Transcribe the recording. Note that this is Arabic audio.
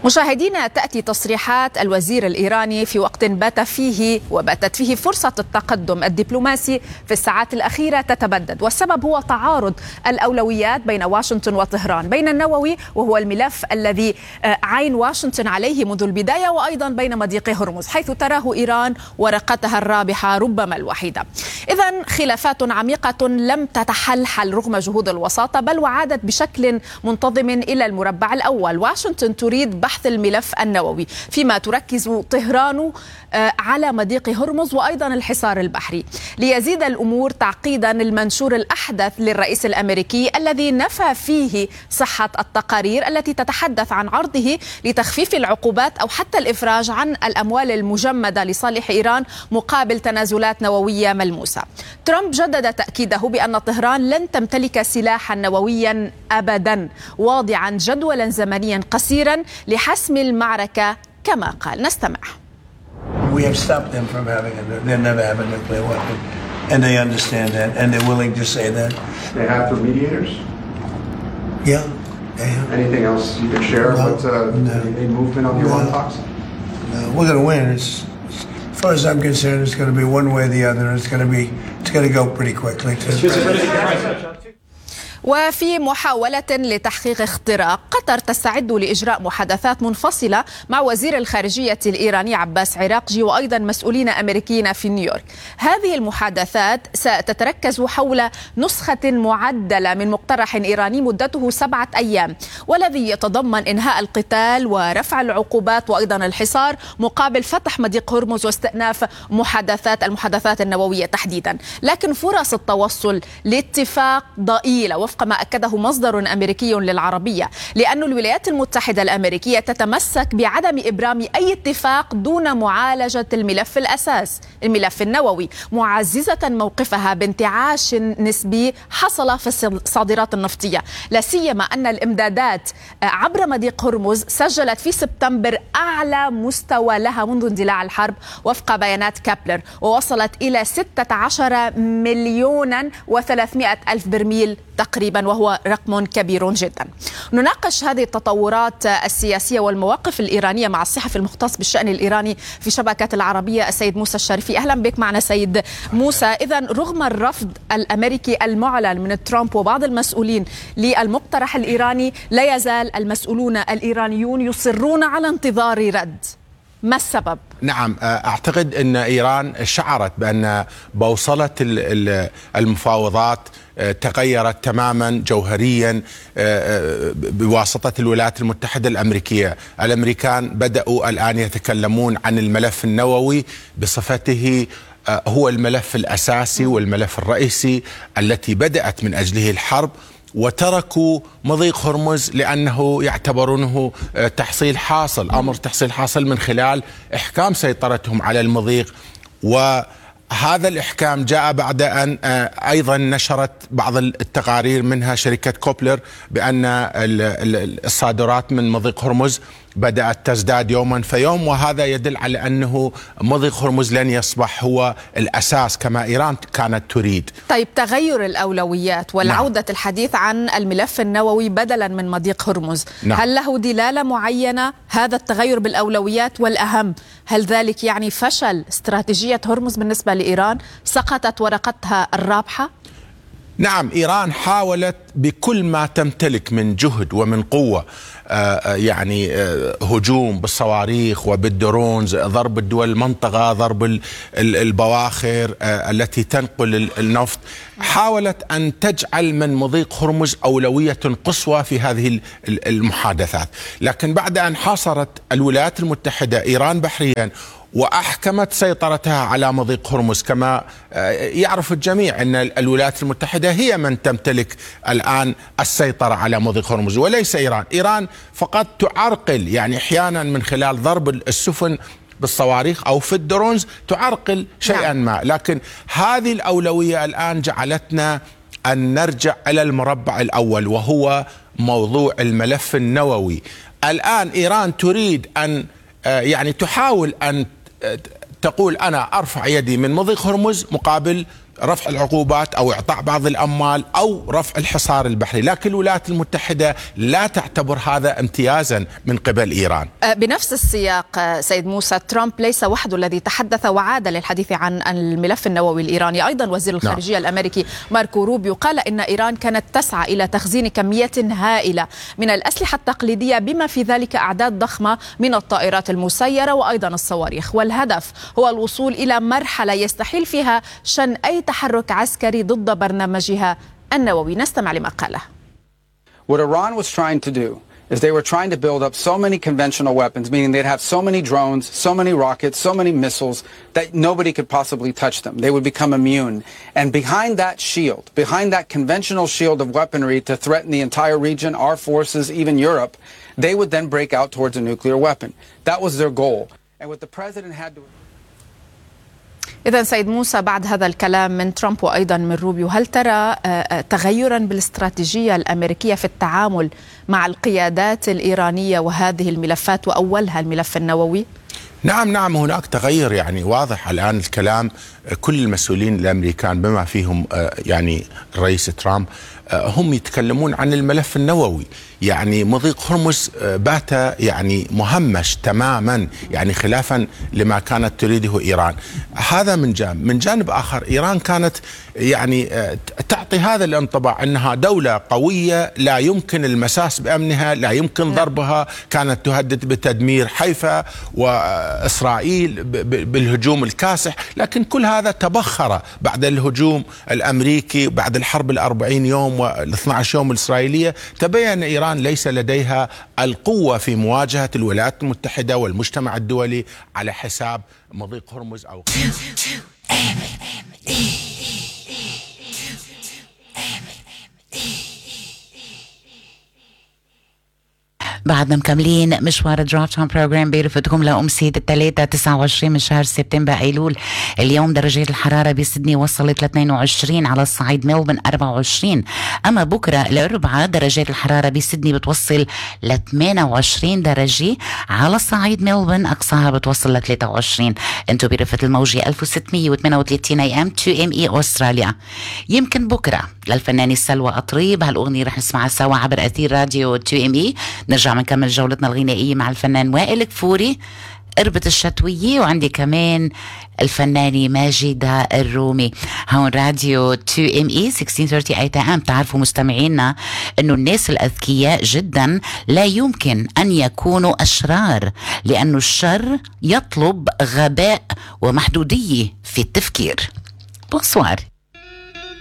مشاهدينا، تأتي تصريحات الوزير الإيراني في وقت باتت فيه فرصة التقدم الدبلوماسي في الساعات الأخيرة تتبدد، والسبب هو تعارض الأولويات بين واشنطن وطهران، بين النووي وهو الملف الذي عين واشنطن عليه منذ البداية، وأيضا بين مضيق هرمز حيث تراه إيران ورقتها الرابحة ربما الوحيدة. إذن خلافات عميقة لم تتحلحل رغم جهود الوساطة، بل وعادت بشكل منتظم إلى المربع الأول. واشنطن تريد بحث الملف النووي، فيما تركز طهران على مضيق هرمز وأيضا الحصار البحري. ليزيد الأمور تعقيدا، المنشور الأحدث للرئيس الأمريكي الذي نفى فيه صحة التقارير التي تتحدث عن عرضه لتخفيف العقوبات أو حتى الإفراج عن الأموال المجمدة لصالح إيران مقابل تنازلات نووية ملموسة. ترامب جدد تأكيده بأن طهران لن تمتلك سلاحا نوويا أبدا، واضعا جدولا زمنيا قصيرا لحسم المعركة كما قال. نستمع. We have stopped them from having they'll never have a nuclear weapon, and they understand that, and they're willing to say that. They have for mediators? Yeah, they have. Anything else you can share? No, Any movement on the Iran talks? No, we're going to win. As far as I'm concerned, it's going to be one way or the other. It's going to go pretty quickly too. وفي محاولة لتحقيق اختراق، قطر تستعد لإجراء محادثات منفصلة مع وزير الخارجية الإيراني عباس عراقجي وأيضا مسؤولين أمريكيين في نيويورك. هذه المحادثات ستتركز حول نسخة معدلة من مقترح إيراني مدته 7 أيام، والذي يتضمن إنهاء القتال ورفع العقوبات وأيضا الحصار مقابل فتح مضيق هرمز واستئناف المحادثات النووية تحديدا. لكن فرص التوصل لاتفاق ضئيلة وفق ما أكده مصدر أمريكي للعربية، لأن الولايات المتحدة الأمريكية تتمسك بعدم إبرام أي اتفاق دون معالجة الملف النووي، معززة موقفها بانتعاش نسبي حصل في الصادرات النفطية، لا سيما أن الإمدادات عبر مضيق هرمز سجلت في سبتمبر أعلى مستوى لها منذ اندلاع الحرب وفق بيانات كابلر، ووصلت إلى 16,300,000 برميل تقريبا، وهو رقم كبير جدا. نناقش هذه التطورات السياسية والمواقف الإيرانية مع الصحفي المختص بالشأن الإيراني في شبكة العربية السيد موسى الشريفي. أهلا بك معنا سيد موسى. إذن رغم الرفض الأمريكي المعلن من ترامب وبعض المسؤولين للمقترح الإيراني، لا يزال المسؤولون الإيرانيون يصرون على انتظار رد. ما السبب؟ نعم، أعتقد أن إيران شعرت بأن بوصلة المفاوضات تغيرت تماما جوهريا بواسطة الولايات المتحدة الأمريكية. الأمريكان بدأوا الآن يتكلمون عن الملف النووي بصفته هو الملف الأساسي والملف الرئيسي التي بدأت من أجله الحرب، وتركوا مضيق هرمز لأنه يعتبرونه تحصيل حاصل، أمر تحصيل حاصل من خلال إحكام سيطرتهم على المضيق. وهذا الإحكام جاء بعد أن أيضا نشرت بعض التقارير منها شركة كوبلر بأن الصادرات من مضيق هرمز بدأت تزداد يوما فيوم، وهذا يدل على أنه مضيق هرمز لن يصبح هو الأساس كما إيران كانت تريد. طيب، تغير الأولويات والعودة الحديث عن الملف النووي بدلا من مضيق هرمز، هل له دلالة معينة هذا التغير بالأولويات؟ والأهم، هل ذلك يعني فشل استراتيجية هرمز بالنسبة لإيران؟ سقطت ورقتها الرابحة؟ نعم، إيران حاولت بكل ما تمتلك من جهد ومن قوة، هجوم بالصواريخ وبالدرونز، ضرب الدول المنطقة، ضرب البواخر التي تنقل النفط. حاولت أن تجعل من مضيق هرمز أولوية قصوى في هذه المحادثات، لكن بعد أن حاصرت الولايات المتحدة إيران بحريا وأحكمت سيطرتها على مضيق هرمز، كما يعرف الجميع أن الولايات المتحدة هي من تمتلك الآن السيطرة على مضيق هرمز وليس إيران. إيران فقط تعرقل، أحيانا من خلال ضرب السفن بالصواريخ أو في الدرونز تعرقل شيئا ما، لكن هذه الأولوية الآن جعلتنا أن نرجع إلى المربع الأول وهو موضوع الملف النووي. الآن إيران تريد أن تحاول أن تقول أنا أرفع يدي من مضيق هرمز مقابل رفع العقوبات أو إعطاء بعض الأموال أو رفع الحصار البحري، لكن الولايات المتحدة لا تعتبر هذا امتيازا من قبل إيران. بنفس السياق سيد موسى، ترامب ليس وحده الذي تحدث وعاد للحديث عن الملف النووي الإيراني. أيضا وزير الخارجية الأمريكي ماركو روبيو قال إن إيران كانت تسعى إلى تخزين كميات هائلة من الأسلحة التقليدية بما في ذلك أعداد ضخمة من الطائرات المسيرة وأيضا الصواريخ، والهدف هو الوصول إلى مرحلة يستحيل فيها شن أي تحرك عسكري ضد برنامجها النووي. نستمع لما قاله. What Iran was trying to do is they were trying to build up so many conventional weapons, meaning they'd have so many drones, so many rockets, so many missiles that nobody could possibly touch them. They would become immune. And behind that shield, behind that conventional shield of weaponry to threaten the entire region, our forces, even Europe, they would then break out towards a nuclear weapon. That was their goal. And what the president had to... إذن سيد موسى، بعد هذا الكلام من ترامب وأيضا من روبيو، هل ترى تغيرا بالاستراتيجية الأمريكية في التعامل مع القيادات الإيرانية وهذه الملفات وأولها الملف النووي؟ نعم هناك تغير يعني واضح. الآن الكلام كل المسؤولين الأمريكان بما فيهم يعني الرئيس ترامب هم يتكلمون عن الملف النووي. يعني مضيق هرمز بات يعني مهمش تماما، يعني خلافا لما كانت تريده إيران. هذا من جانب. من جانب آخر إيران كانت يعني تعطي هذا الانطباع أنها دولة قوية لا يمكن المساس بأمنها، لا يمكن ضربها. كانت تهدد بتدمير حيفا وإسرائيل بالهجوم الكاسح، لكن كل هذا تبخر بعد الهجوم الأمريكي بعد الحرب 40 يوم وال12 يوم الإسرائيلية. تبين إيران ليس لديها القوة في مواجهة الولايات المتحدة والمجتمع الدولي على حساب مضيق هرمز أو بعدنا مكملين مشوار دروب تاون بروجرام بيرفدكم لأمسية الثلاثة 29 من شهر سبتمبر أيلول. اليوم درجة الحرارة بسيدني وصلت ل 22، على الصعيد ملبورن 24. أما بكرة الأربعاء درجات الحرارة بسيدني بتوصل ل 28 درجة، على الصعيد ملبورن أقصاها بتوصل ل 23. انتو برفة الموجة 1638 AM 2ME أستراليا. يمكن بكرة للفنانة سلوى أطريب، هالأغنية رح نسمعها سوا عبر أثير راديو 2ME. نرجع نكمل جولتنا الغنائية مع الفنان وائل كفوري قربة الشتوية، وعندي كمان الفنانة ماجدة الرومي. هون راديو 2ME 1638 AM. تعرفوا مستمعينا انه الناس الاذكياء جدا لا يمكن ان يكونوا اشرار، لانه الشر يطلب غباء ومحدودية في التفكير. بونسوار.